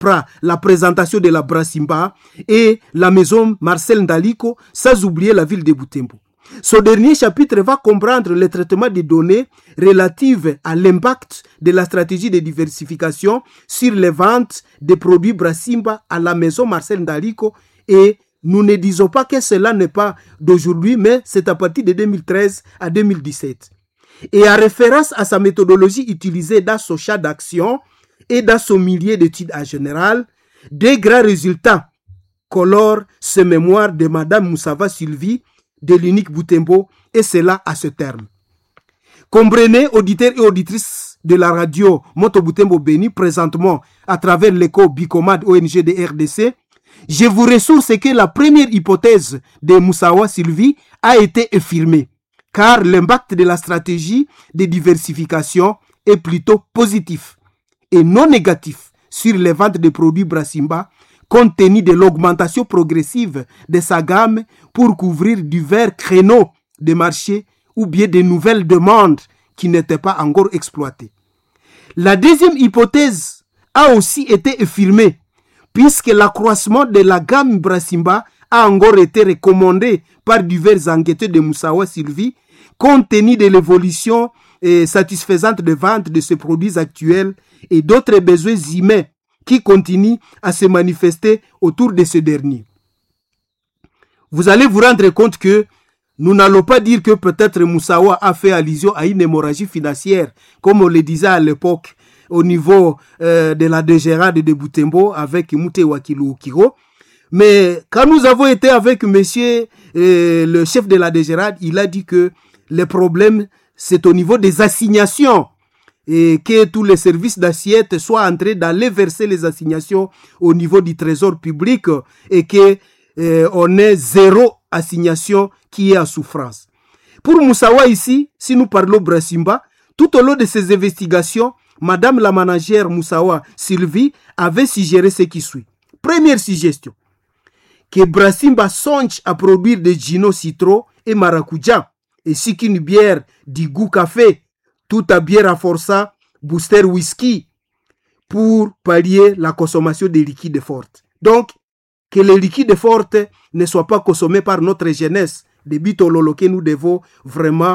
Pra, la présentation de la Brasimba et la maison Marcel Ndaliko, sans oublier la ville de Butembo. Ce dernier chapitre va comprendre le traitement des données relatives à l'impact de la stratégie de diversification sur les ventes des produits Brasimba à la maison Marcel Ndaliko, et nous ne disons pas que cela n'est pas d'aujourd'hui, mais c'est à partir de 2013 à 2017. Et en référence à sa méthodologie utilisée dans son champ d'action et dans son milieu d'études en général, des grands résultats colorent ce mémoire de Madame Moussawa Sylvie de l'unique Butembo, et cela à ce terme. Comprenez, auditeurs et auditrices de la radio Moto Butembo Béni, présentement à travers l'écho Bicomad ONG de RDC, je vous ressource que la première hypothèse de Moussawa Sylvie a été affirmée, car l'impact de la stratégie de diversification est plutôt positif et non négatif sur les ventes de produits Brasimba, compte tenu de l'augmentation progressive de sa gamme pour couvrir divers créneaux de marché ou bien de nouvelles demandes qui n'étaient pas encore exploitées. La deuxième hypothèse a aussi été affirmée, puisque l'accroissement de la gamme Brasimba a encore été recommandé par divers enquêteurs de Moussawa Sylvie, compte tenu de l'évolution satisfaisante de vente de ces produits actuels et d'autres besoins humains qui continuent à se manifester autour de ce dernier. Vous allez vous rendre compte que nous n'allons pas dire que peut-être Moussawa a fait allusion à une hémorragie financière, comme on le disait à l'époque au niveau de la DGRAD de Butembo avec Mute Wakilou Kiro. Mais quand nous avons été avec monsieur le chef de la DGRAD, il a dit que le problème c'est au niveau des assignations, et que tous les services d'assiette soient en train d'aller verser les assignations au niveau du trésor public, et que on ait zéro assignation qui est en souffrance. Pour Moussawa ici, si nous parlons Brasimba, tout au long de ces investigations, Madame la managère Moussawa Sylvie avait suggéré ce qui suit. Première suggestion, que Brasimba songe à produire des Gino Citro et Maracuja, ainsi qu'une bière du goût café, tout à bière à forçat, booster whisky, pour pallier la consommation des liquides fortes. Donc, que les liquides fortes ne soient pas consommés par notre jeunesse, des bitololo que nous devons vraiment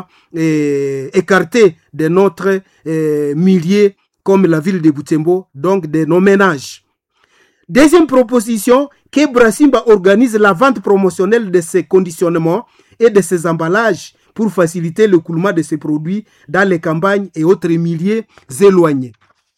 écarter de notre milieu, comme la ville de Butembo, donc de nos ménages. Deuxième proposition, que Brasimba organise la vente promotionnelle de ses conditionnements et de ses emballages pour faciliter le coulement de ces produits dans les campagnes et autres milieux éloignés.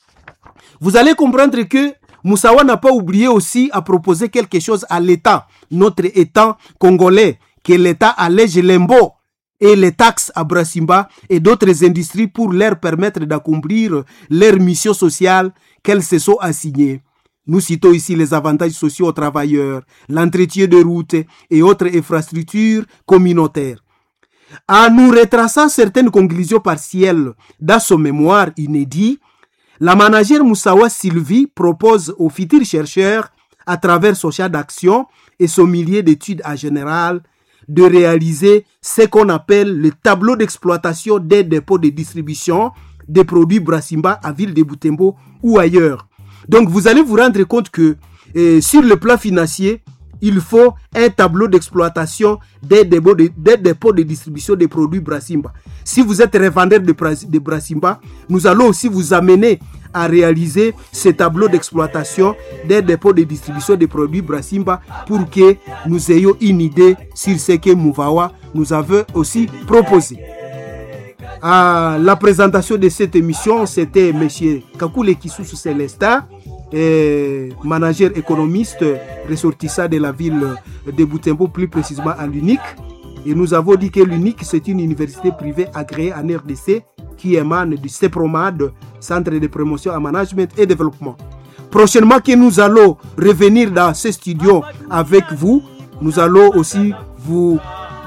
Vous allez comprendre que Moussawa n'a pas oublié aussi à proposer quelque chose à l'État, notre État congolais, que l'État allège l'impôt et les taxes à Brasimba et d'autres industries pour leur permettre d'accomplir leurs missions sociales qu'elles se sont assignées. Nous citons ici les avantages sociaux aux travailleurs, l'entretien de routes et autres infrastructures communautaires. En nous retraçant certaines conclusions partielles dans son mémoire inédit, la managère Moussawa Sylvie propose aux futurs chercheurs, à travers son champ d'action et son milieu d'études en général, de réaliser ce qu'on appelle le tableau d'exploitation des dépôts de distribution des produits Brasimba à ville de Butembo ou ailleurs. Donc vous allez vous rendre compte que sur le plan financier, il faut un tableau d'exploitation des dépôts de distribution des produits Brasimba. Si vous êtes revendeur de Brasimba, nous allons aussi vous amener à réaliser ce tableau d'exploitation des dépôts de distribution des produits Brasimba pour que nous ayons une idée sur ce que Mouvawa nous avait aussi proposé. À la présentation de cette émission, c'était M. Kakule Kisusu Célestin, manager économiste ressortissant de la ville de Butembo, plus précisément à l'UNIC. Et nous avons dit que l'UNIC, c'est une université privée agréée en RDC qui émane du CEPROMAD, Centre de promotion en management et développement. Prochainement que nous allons revenir dans ce studio avec vous, nous allons aussi vous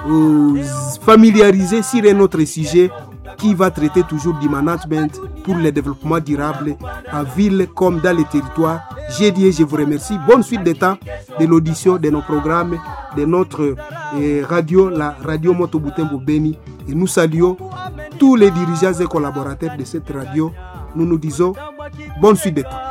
familiariser sur un autre sujet qui va traiter toujours du management pour le développement durable en ville comme dans les territoires. J'ai dit et je vous remercie. Bonne suite de temps de l'audition de nos programmes, de notre radio, la radio Moto Butembo Béni. Et nous saluons tous les dirigeants et collaborateurs de cette radio. Nous nous disons bonne suite de temps.